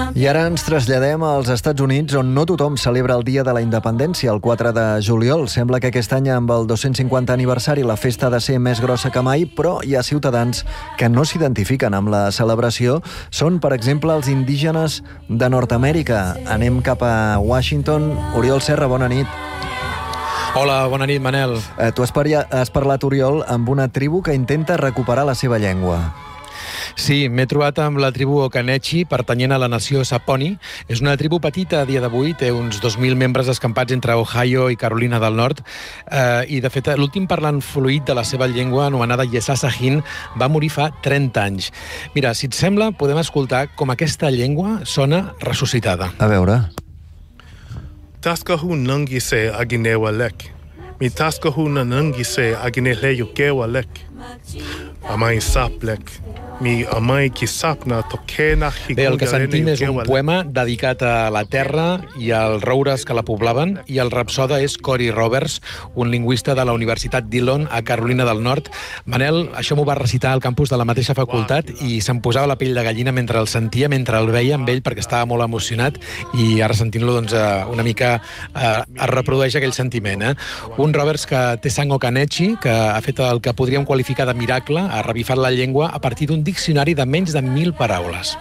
I ara ens traslladem als Estats Units, on no tothom celebra el Dia de la Independència, el 4 de juliol. Sembla que aquest any, amb el 250 aniversari, la festa ha de ser més grossa que mai, però hi ha ciutadans que no s'identifiquen amb la celebració. Són, per exemple, els indígenes de Nord-amèrica. Anem cap a Washington. Oriol Serra, bona nit. Hola, bona nit, Manel. Tu has parlat, Oriol, amb una tribu que intenta recuperar la seva llengua. Sí, m'he trobat amb la tribu Occaneechi, pertanyent a la nació Saponi. És una tribu petita a dia d'avui, té uns 2.000 membres escampats entre Ohio i Carolina del Nord. I, de fet, l'últim parlant fluid de la seva llengua, anomenada Yesasahin, va morir fa 30 anys. Mira, si et sembla, podem escoltar com aquesta llengua sona ressuscitada. A veure. Taskahu nangise aginewalek. Mi taskahu nangise agineleyukewalek. Amai saplek. Bé, el que sentim és un poema dedicat a la terra i als roures que la poblaven, i el rapsoda és Cory Roberts, un lingüista de la Universitat Dillon a Carolina del Nord. Manel, això m'ho va recitar al campus de la mateixa facultat i se'm posava la pell de gallina mentre el sentia, mentre el veia amb ell, perquè estava molt emocionat, i ara sentint-lo doncs, una mica es reprodueix aquell sentiment. Un Roberts que té sang Occaneechi, que ha fet el que podríem qualificar de miracle, ha revifat la llengua a partir d'un diccionari de menys de 1.000 paraules.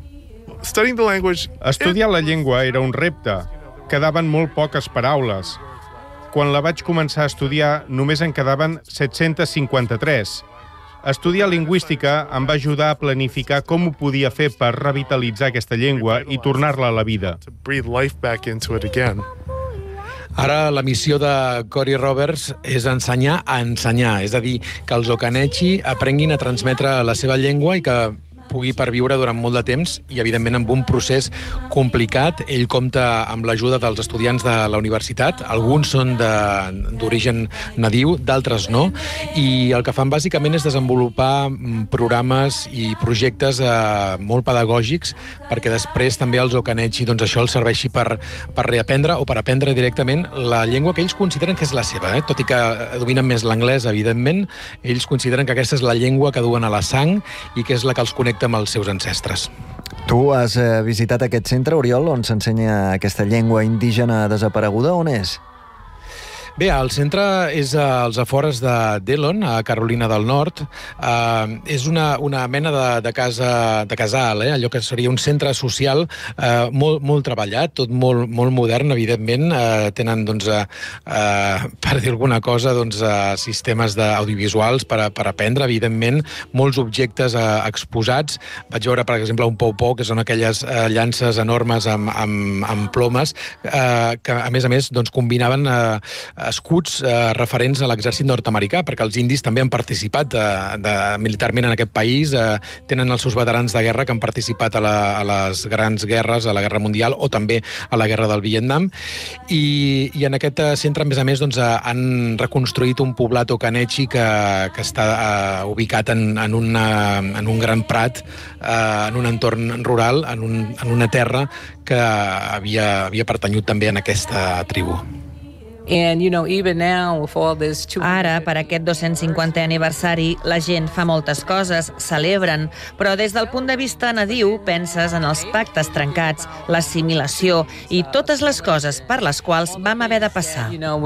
Estudiar la llengua era un repte. Quedaven molt poques paraules. Quan la vaig començar a estudiar, només en quedaven 753. Estudiar lingüística em va ajudar a planificar com ho podia fer per revitalitzar aquesta llengua i tornar-la a la vida. Ara la missió de Cory Roberts és ensenyar a ensenyar, és a dir, que els Occaneechi aprenguin a transmetre la seva llengua i que pugui perviure durant molt de temps i, evidentment, amb un procés complicat. Ell compta amb l'ajuda dels estudiants de la universitat. Alguns són d'origen nadiu, d'altres no. I el que fan, bàsicament, és desenvolupar programes i projectes molt pedagògics perquè després també els Occaneechi, doncs, això els serveixi per reaprendre o per aprendre directament la llengua que ells consideren que és la seva. Tot i que dominen més l'anglès, evidentment, ells consideren que aquesta és la llengua que duen a la sang i que és la que els connecta amb els seus ancestres. Tu has visitat aquest centre, Oriol, on s'ensenya aquesta llengua indígena desapareguda? On és? Bé, el centre és als afores de Dillon, a Carolina del Nord. És una mena de casal, allò que seria un centre social molt treballat, tot molt modern, evidentment. Tenen, doncs, per dir alguna cosa, sistemes audiovisuals per aprendre, evidentment, molts objectes exposats. Vaig veure, per exemple, un pou-pou, que són aquelles llances enormes amb plomes, que, a més, combinaven escuts referents a l'exèrcit nord-americà, perquè els indis també han participat militarment en aquest país, tenen els seus veterans de guerra que han participat a les grans guerres, a la Guerra Mundial o també a la Guerra del Vietnam, i en aquest centre, a més, han reconstruït un poblat Occaneechi que està ubicat en un gran prat, en un entorn rural, en una terra que havia pertanyut també en aquesta tribu. Ara, per aquest 250è aniversari, la gent fa moltes coses, celebren, però des del punt de vista nadiu penses en els pactes trencats, l'assimilació i totes les coses per les quals vam haver de passar.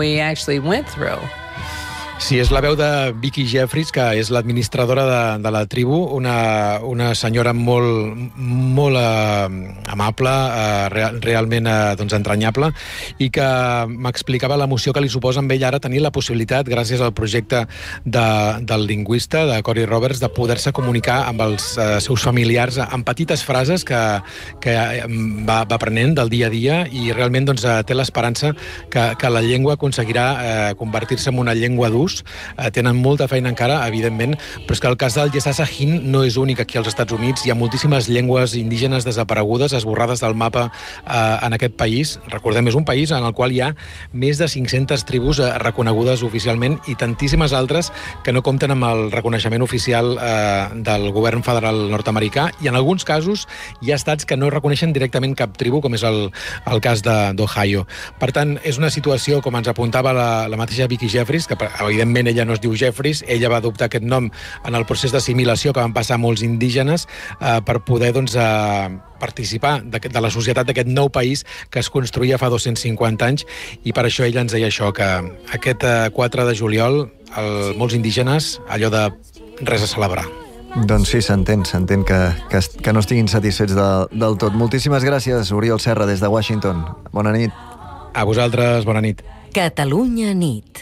Sí, és la veu de Vicky Jeffries, que és l'administradora de la tribu, una senyora molt amable, realment entranyable, i que m'explicava l'emoció que li suposa amb ell ara tenir la possibilitat, gràcies al projecte del lingüista, de Cory Roberts, de poder-se comunicar amb els seus familiars amb petites frases que va aprenent del dia a dia, i realment té l'esperança que la llengua aconseguirà convertir-se en una llengua d'ús. Tenen molta feina encara, evidentment, però és que el cas del Yesasahin no és únic aquí als Estats Units. Hi ha moltíssimes llengües indígenes desaparegudes, esborrades del mapa en aquest país. Recordem, és un país en el qual hi ha més de 500 tribus reconegudes oficialment i tantíssimes altres que no compten amb el reconeixement oficial del govern federal nord-americà, i en alguns casos hi ha estats que no reconeixen directament cap tribu, com és el cas d'Ohio. Per tant, és una situació, com ens apuntava la mateixa Vicky Jeffries, que evidentment ella no es diu Jeffries, ella va adoptar aquest nom en el procés d'assimilació que van passar molts indígenes per poder participar de la societat d'aquest nou país que es construïa fa 250 anys, i per això ella ens deia això, que aquest 4 de juliol molts indígenes, allò de res a celebrar. Doncs sí, s'entén que no estiguin satisfets del tot. Moltíssimes gràcies, Oriol Serra, des de Washington. Bona nit. A vosaltres, bona nit. Catalunya nit.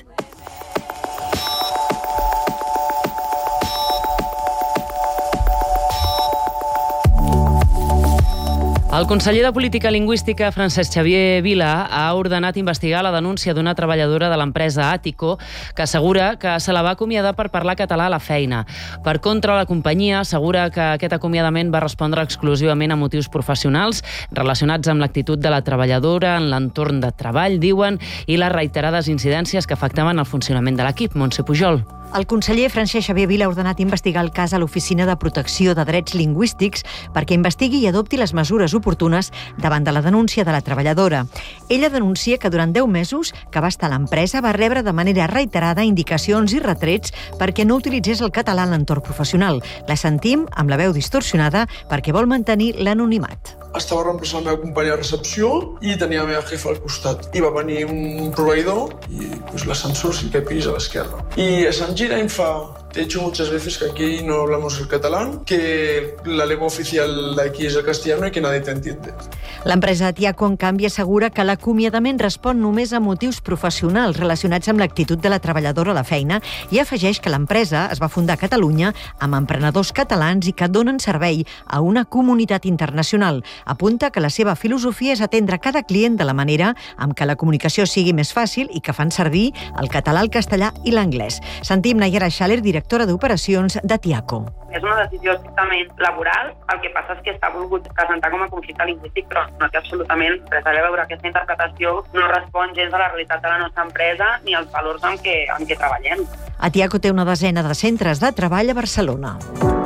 El conseller de Política Lingüística, Francesc Xavier Vila, ha ordenat investigar la denúncia d'una treballadora de l'empresa Àtico que assegura que se la va acomiadar per parlar català a la feina. Per contra, la companyia assegura que aquest acomiadament va respondre exclusivament a motius professionals relacionats amb l'actitud de la treballadora en l'entorn de treball, diuen, i les reiterades incidències que afectaven el funcionament de l'equip. Montse Pujol. El conseller Francesc Xavier Vila ha ordenat investigar el cas a l'Oficina de Protecció de Drets Lingüístics perquè investigui i adopti les mesures oportunes davant de la denúncia de la treballadora. Ella denuncia que durant 10 mesos que va estar a l'empresa va rebre de manera reiterada indicacions i retrets perquè no utilitzés el català en l'entorn professional. La sentim amb la veu distorsionada perquè vol mantenir l'anonimat. Estava reemplaçant la meva companya de recepció i tenia la meva jefa al costat. I va venir un proveïdor i l'ascensor sí que pisa a l'esquerra. I se'm gira i em fa: te he dicho muchas veces que aquí no hablamos el catalán, que la lengua oficial de aquí es el castellano y que nadie te entiende. L'empresa Tiaco, en canvi, assegura que l'acomiadament respon només a motius professionals relacionats amb l'actitud de la treballadora a la feina i afegeix que l'empresa es va fundar a Catalunya amb emprenedors catalans i que donen servei a una comunitat internacional. Apunta que la seva filosofia és atendre cada client de la manera amb què la comunicació sigui més fàcil i que fan servir el català, el castellà i l'anglès. Sentim Nayara Schaller, directora d'operacions de Tiaco. És una decisió estrictament laboral, el que passa és que està volgut presentar com a conflicte lingüístic, però no té absolutament res a veure. Aquesta interpretació no respon gens a la realitat de la nostra empresa ni als valors amb què treballem. A Tiaco té una desena de centres de treball a Barcelona.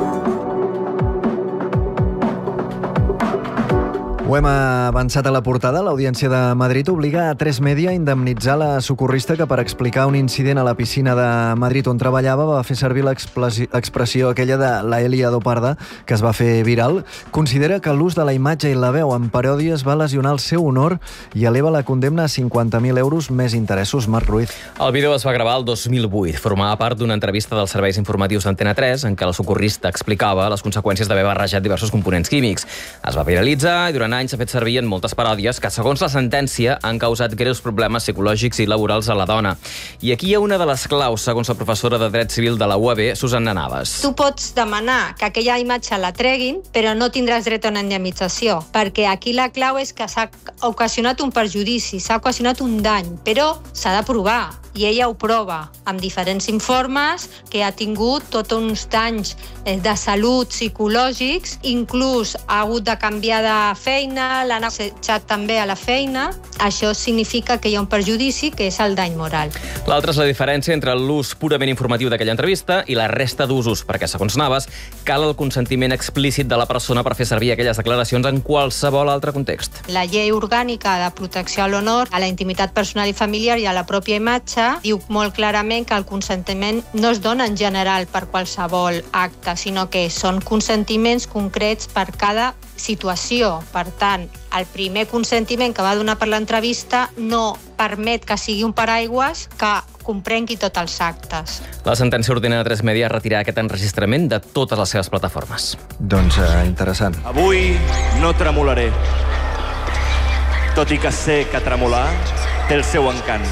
Ho hem avançat a la portada. L'Audiència de Madrid obliga a 3 Media a indemnitzar la socorrista que per explicar un incident a la piscina de Madrid on treballava va fer servir l'expressió aquella de la Elia Doparda, que es va fer viral. Considera que l'ús de la imatge i la veu en paròdies va lesionar el seu honor i eleva la condemna a 50.000 euros més interessos. Marc Ruiz. El vídeo es va gravar el 2008. Formava part d'una entrevista dels serveis informatius d'Antena 3 en què la socorrista explicava les conseqüències d'haver barrejat diversos components químics. Es va viralitzar i durant anys s'ha fet servir en moltes paròdies que, segons la sentència, han causat greus problemes psicològics i laborals a la dona. I aquí hi ha una de les claus, segons la professora de Dret Civil de la UAB, Susanna Navas. Tu pots demanar que aquella imatge la treguin, però no tindràs dret a una indemnització, perquè aquí la clau és que s'ha ocasionat un perjudici, s'ha ocasionat un dany, però s'ha de provar. I ella ho prova amb diferents informes que ha tingut tots uns danys de salut psicològics, inclús ha hagut de canviar de feina, l'han assetjat també a la feina. Això significa que hi ha un perjudici, que és el dany moral. L'altra és la diferència entre l'ús purament informatiu d'aquella entrevista i la resta d'usos, perquè, segons Navas, cal el consentiment explícit de la persona per fer servir aquelles declaracions en qualsevol altre context. La llei orgànica de protecció a l'honor, a la intimitat personal i familiar i a la pròpia imatge diu molt clarament que el consentiment no es dona en general per qualsevol acte, sinó que són consentiments concrets per cada situació. Per tant, el primer consentiment que va donar per l'entrevista no permet que sigui un paraigües que comprengui tots els actes. La sentència ordena a 3 Media retirar aquest enregistrament de totes les seves plataformes. Doncs interessant. Avui no tremolaré, tot i que sé que tremolar té el seu encant.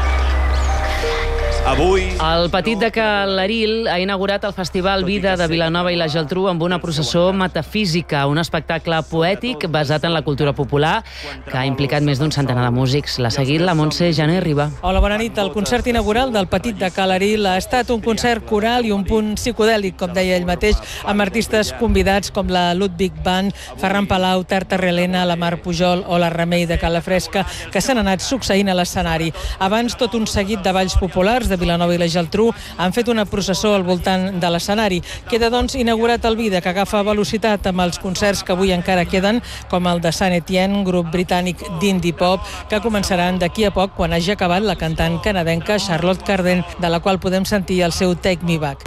Avui... El Petit de Calaril ha inaugurat el Festival Vida de Vilanova i la Geltrú amb una processó metafísica, un espectacle poètic basat en la cultura popular que ha implicat més d'un centenar de músics. L'ha seguit la Montse Jané Riba. Hola, bona nit. El concert inaugural del Petit de Calaril ha estat un concert coral i un punt psicodèlic, com deia ell mateix, amb artistes convidats com la Ludwig Band, Ferran Palau, Tarta Relena, la Mar Pujol o la Remei de Calafresca, que s'han anat succeint a l'escenari. Abans, tot un seguit de balls populars de Vilanova i la Geltrú han fet una processó al voltant de l'escenari. Queda, doncs, inaugurat el Vida, que agafa velocitat amb els concerts que avui encara queden, com el de Saint Etienne, grup britànic d'indie pop, que començaran d'aquí a poc quan hagi acabat la cantant canadenca Charlotte Cardin, de la qual podem sentir el seu Take Me Back.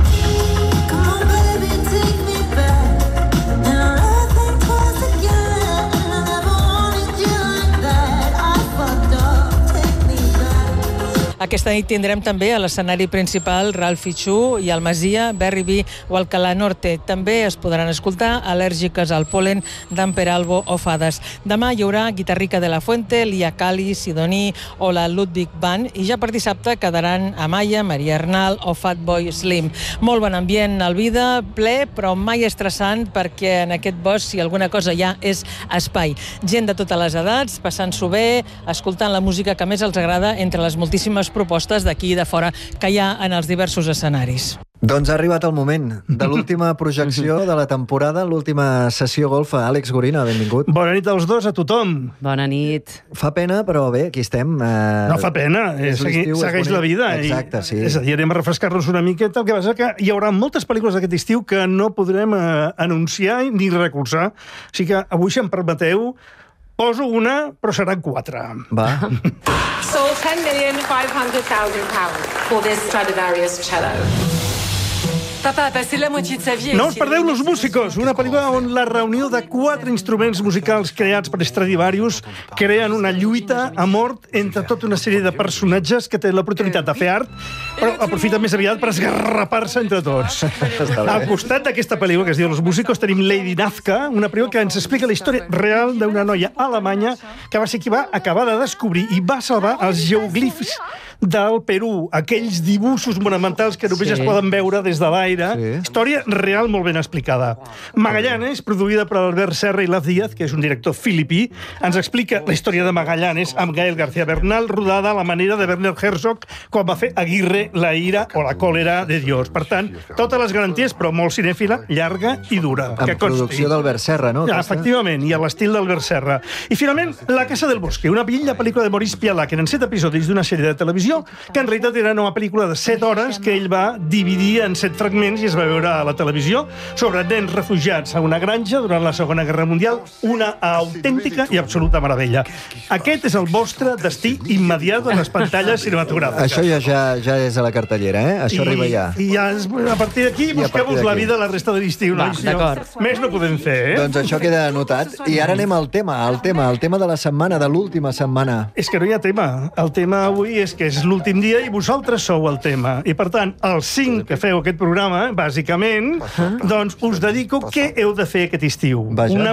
Aquesta nit tindrem també a l'escenari principal Ralph Fichu i el Masia, Berry B o Alcalá Norte. També es podran escoltar Al·lèrgiques al pol·len d'en Peralbo o Fades. Demà hi haurà Guitarrica de la Fuente, Lia Cali, Sidoní o la Ludwig Band i ja per dissabte quedaran Amaya, Maria Arnal o Fatboy Slim. Molt bon ambient al Vida, ple però mai estressant perquè en aquest bosc si alguna cosa hi ha és espai. Gent de totes les edats, passant-s'ho bé, escoltant la música que més els agrada entre les moltíssimes propostes d'aquí i de fora que hi ha en els diversos escenaris. Doncs ha arribat el moment de l'última projecció de la temporada, l'última sessió golfa. Àlex Gorina, benvingut. Bona nit als dos, a tothom. Bona nit. Fa pena, però bé, aquí estem. No fa pena, segueix la vida. Exacte, sí. És a dir, anem a refrescar-nos una miqueta. El que passa que hi haurà moltes pel·lícules d'aquest estiu que no podrem anunciar ni recolzar. Així que avui, si em permeteu, poso una, però seran 4. Va. Sold £10,500,000 for this Stradivarius cello. Papa a passé la moitié de sa vie. No us perdeu Los Músicos, una pel·lícula on la reunió de 4 instruments musicals creats per Stradivarius creen una lluita a mort entre tota una sèrie de personatges que tenen l'oportunitat de fer art, però aprofiten més aviat per esgarrapar-se entre tots. Al costat d'aquesta pel·lícula que es diu Los Músicos tenim Lady Nazca, una pel·lícula que ens explica la història real d'una noia alemanya que va ser qui va acabar de descobrir i va salvar els geoglifs del Perú, aquells dibuixos monumentals que només es poden veure des de l'aire. Història real molt ben explicada. Magallanes, produïda per Albert Serra i Laz Díaz, que és un director filipí, ens explica la història de Magallanes amb Gael García Bernal, rodada a la manera de Werner Herzog quan va fer Aguirre, la ira o la còlera de Dios. Per tant, totes les garanties, però molt cinèfila, llarga i dura. Amb producció d'Albert Serra, no? Ja, efectivament, i a l'estil d'Albert Serra. I finalment, La Casa del Bosque, una bella pel·lícula de Maurice Pialat, que eren 7 episodis d'una sèrie de televisió que en realitat era una pel·lícula de 7 hores que ell va dividir en 7 fragments i es va veure a la televisió sobre nens refugiats a una granja durant la Segona Guerra Mundial, una autèntica i absoluta meravella. Aquest és el vostre destí immediat en les pantalles cinematogràfiques. Això ja és a la cartellera, eh? Això arriba ja. I ja a partir d'aquí busqueu-vos la vida la resta de l'estiu. D'acord. Més no podem fer, eh? Doncs això queda anotat. I ara anem al tema de la setmana, de l'última setmana. És que no hi ha tema. El tema avui és que és l'últim dia i vosaltres sou el tema. I, per tant, els 5 que feu aquest programa, bàsicament, doncs us dedico què heu de fer aquest estiu. Una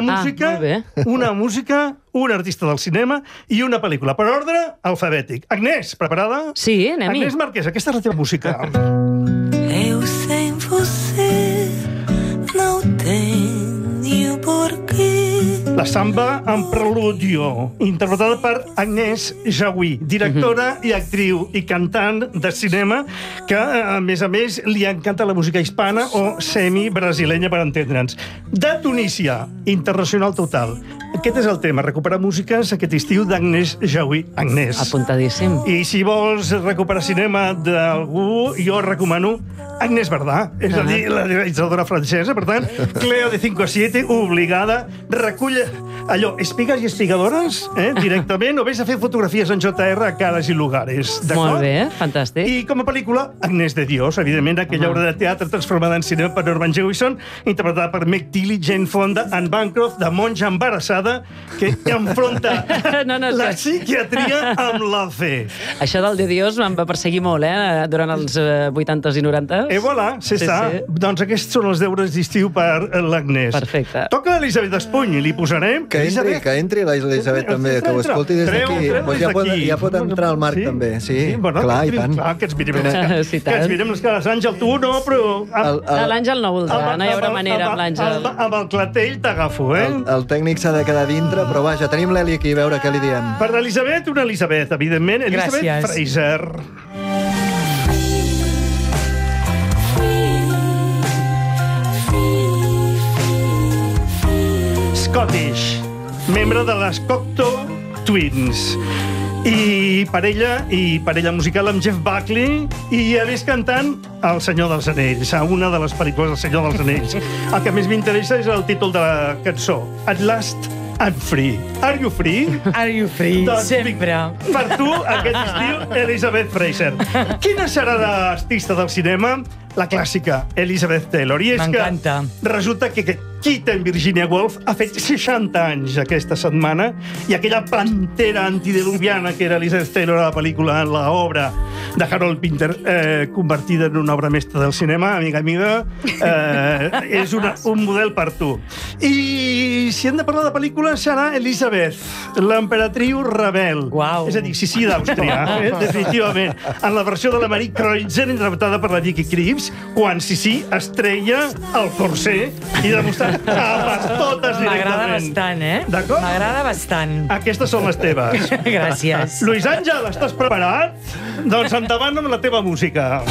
música, un artista del cinema i una pel·lícula. Per ordre alfabètic. Agnès, preparada? Sí, anem-hi. Agnès Marquès, aquesta és la teva música. Eu sem você não tenho porquê. La samba en preludio, interpretada per Agnès Jaoui, directora i actriu i cantant de cinema que, a més, li encanta la música hispana o semi-brasilenya, per entendre'ns. De Tunísia, internacional total. Aquest és el tema, recuperar músiques aquest estiu d'Agnès Jaoui. Agnès. Apuntadíssim. I si vols recuperar cinema d'algú, jo recomano Agnès Verdà, és a dir, la realitzadora francesa. Per tant, Cleo de 5 a 7, obligada, recull allò, espigas i espigadores, directament, o vés a fer fotografies en JR a cares i lugares. Molt bé, fantàstic. I com a pel·lícula, Agnès de Dios, evidentment, aquella obra de teatre transformada en cinema per Norman Jewison, interpretada per Meg Tilly, Jane Fonda, Anne Bancroft, de monja embarassada, que enfronta la psiquiatria amb la fe. Això del de Dios em va perseguir molt, durant els 80s i 90s. I voilà, doncs aquests són els deures d'estiu per l'Agnès. Perfecte. Toca l'Elisabet Espuny, li posarem... Que entri l'Elisabet també, que ho escolti des d'aquí. Ja pot entrar al Marc també, sí, clar, i tant. Que ens mirem les cares. Àngel, tu no, però... L'Àngel no voldrà, no hi haurà manera amb l'Àngel. Amb el clatell t'agafo, eh? El tècnic s'ha de quedar dintre, però vaja, tenim l'Eli aquí, a veure què li diem. Per l'Elisabet, una Elisabet, evidentment. Elisabet Fraser. Scottish, membre de les Cocteau Twins. I parella musical amb Jeff Buckley, i a més cantant El Senyor dels Anells, a una de les pel·lícules del Senyor dels Anells. El que més m'interessa és el títol de la cançó, At Last I'm Free. Are you free? Are you free? Doncs, sempre. Per tu, aquest estiu, Elisabeth Fraser. Quina serà l'artista del cinema? La clàssica, Elizabeth Taylor. I és que resulta que Kitten Virginia Woolf ha fet 60 anys aquesta setmana i aquella pantera antidiluviana que era Elizabeth Taylor a la pel·lícula, en l'obra de Harold Pinter, convertida en una obra mestra del cinema, amiga, és un model per tu. I si hem de parlar de pel·lícules serà Elizabeth, l'emperatriu rebel. És a dir, Sissi d'Àustria, definitivament. En la versió de la Marie Kreutzer, interpretada per la Vicky Krieps, quan Sissi es treia el corser i demostrava per totes directament. M'agrada bastant, D'acord? M'agrada bastant. Aquestes són les teves. Gràcies. Luis Àngel, estàs preparat? Doncs endavant amb la teva música.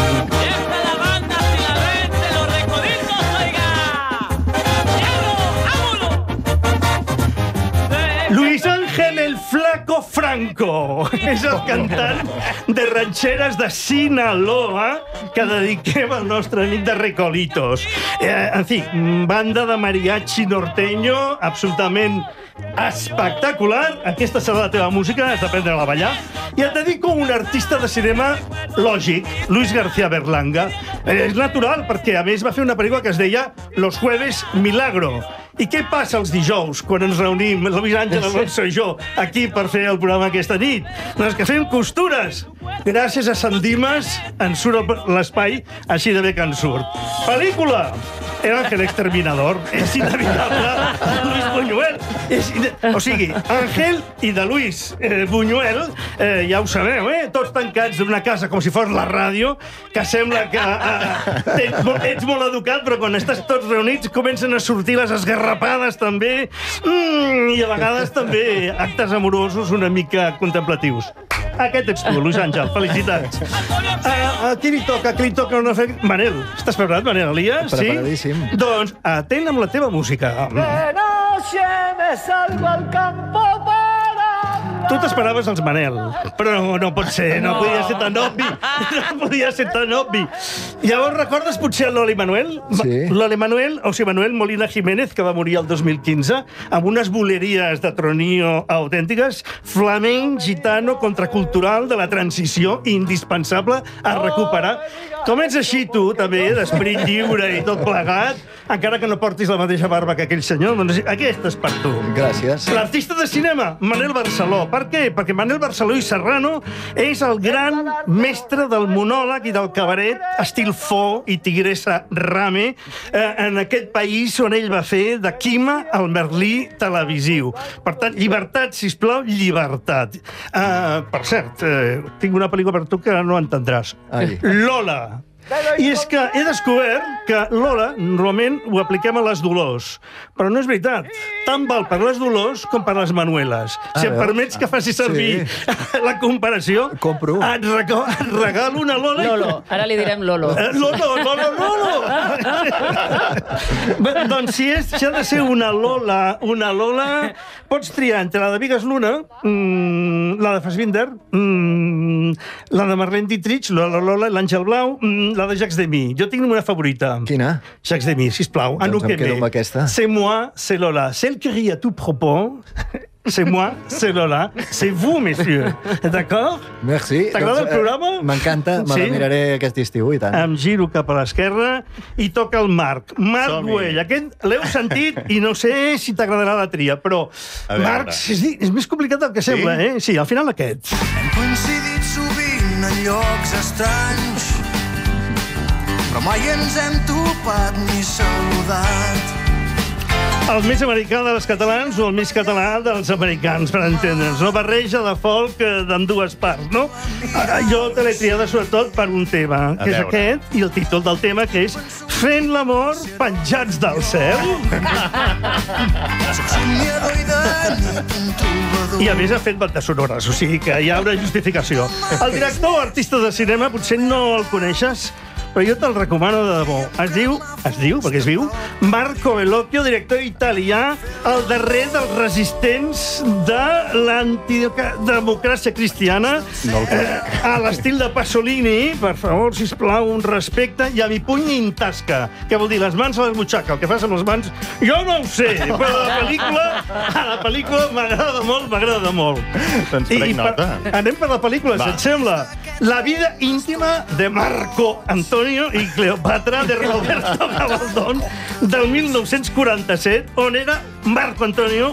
Luis Ángel el Flaco Franco és el cantant de ranxeres de Sinaloa que dediquem al nostre amic de Recolitos. En fi, banda de mariachi norteño absolutament espectacular. Aquesta serà la teva música, has d'aprendre a ballar. I et dedico a un artista de cinema lògic, Luis García Berlanga. És natural, perquè a més va fer una pel·lícula que es deia Los Jueves Milagro. I què passa els dijous, quan ens reunim, Luis Ángel, Alonso i jo, aquí per fer el programa aquesta nit? Doncs que fem costures. Gràcies a Sant Dimas ens surt l'espai així de bé que ens surt. Pel·lícula! El Ángel Exterminador. És inevitable. Luis Buñuel. O sigui, Ángel i de Luis Buñuel, ja ho sabeu, tots tancats en una casa com si fos la ràdio, que sembla que ets molt educat, però quan estàs tots reunits comencen a sortir les esgarrapades també, i a vegades també actes amorosos una mica contemplatius. Aquest ets tu, Luis Ángel. Felicitats. A qui li toca? Manel, estàs preparat, Manel Elias? Preparadíssim. Doncs atent amb la teva música. De noche me salgo al campo para... Tu t'esperaves els Manel, però no pot ser, no podia ser tan obvi. No podia ser tan obvi. Llavors, recordes potser l'Oli Manuel? Sí. L'Oli Manuel, o sigui, Manuel Molina Jiménez, que va morir el 2015, amb unes boleries de tronillo autèntiques, flamenc, gitano, contracultural, de la transició, indispensable a recuperar. Com ets així, tu, també, d'esperit lliure i tot plegat, encara que no portis la mateixa barba que aquell senyor, doncs aquesta és per tu. Gràcies. L'artista de cinema, Manel Barceló. Per què? Perquè Manel Barceló i Serrano és el gran mestre del monòleg i del cabaret, estil Fo i Tigresa Rame, en aquest país on ell va fer de Quima el Merlí televisiu. Per tant, llibertat, sisplau, llibertat. Per cert, tinc una pel·lícula per tu que no entendràs. Lola. I és que he descobert que Lola normalment ho apliquem a les Dolors, però no és veritat. Tant val per les Dolors com per les Manueles. Si em permets que faci servir la comparació, et regalo una Lola. Lolo, ara li direm Lolo. Lolo! Doncs si ha de ser una Lola, pots triar entre la de Vigas Luna, la de Fassbinder, la de Marlene Dietrich, la Lola, l'Àngel Blau, la de Jacques Demy. Jo tinc una favorita. Quina? Jacques Demy, sisplau. Doncs em quedo amb aquesta. C'est moi, c'est Lola. Celle qui rit à tout propos. C'est moi, c'est Lola. C'est vous, messieurs. D'accord? Merci. T'agrada el programa? M'encanta, me la miraré aquest estiu, i tant. Em giro cap a l'esquerra i toca el Marc. Marc Güell. Aquest l'heu sentit i no sé si t'agradarà la tria, però Marc, és més complicat del que sembla, eh? Sí, al final aquest. Hem coincidit sovint en llocs estranys, però mai ens hem topat ni saludat. El més americà dels catalans o el més català dels americans, per entendre'ns, no? Barreja de folk d'ambdues parts, no? Jo te l'he triada sobretot per un tema, que és aquest, i el títol del tema, que és Fent l'amor penjats del cel. I a més ha fet bandes sonores, o sigui que hi ha una justificació. El director o artista de cinema potser no el coneixes, però jo te'l recomano de debò. Es diu, perquè és viu, Marco Bellocchio, director italià, el darrer dels resistents de l'antidemocràcia cristiana, a l'estil de Pasolini. Per favor, sisplau, un respecte, i a mi puny in tasca. Què vol dir? Les mans a l'esbutxaca. El que fas amb les mans, jo no ho sé, però a la pel·lícula m'agrada molt. Doncs prenc nota. Anem per la pel·lícula, si et sembla. La vida íntima de Marco Antonio i Cleopatra, de Roberto Gabaldón, del 1947, on era Marco Antonio